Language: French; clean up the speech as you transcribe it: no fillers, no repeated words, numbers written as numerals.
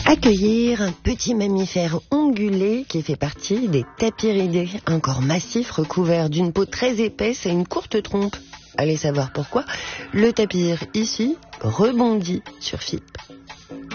Accueillir un petit mammifère ongulé qui fait partie des tapiridés, un corps massif recouvert d'une peau très épaisse et une courte trompe. Allez savoir pourquoi, le tapir ici rebondit sur FIP.